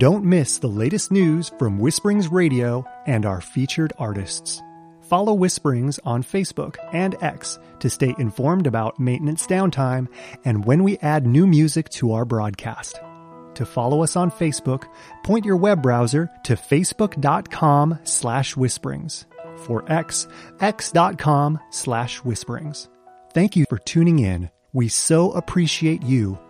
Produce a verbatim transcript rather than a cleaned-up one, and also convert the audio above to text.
Don't miss the latest news from Whisperings Radio and our featured artists. Follow Whisperings on Facebook and X to stay informed about maintenance downtime and when we add new music to our broadcast. To follow us on Facebook, point your web browser to facebook.com slash whisperings. For X, x.com slash whisperings. Thank you for tuning in. We so appreciate you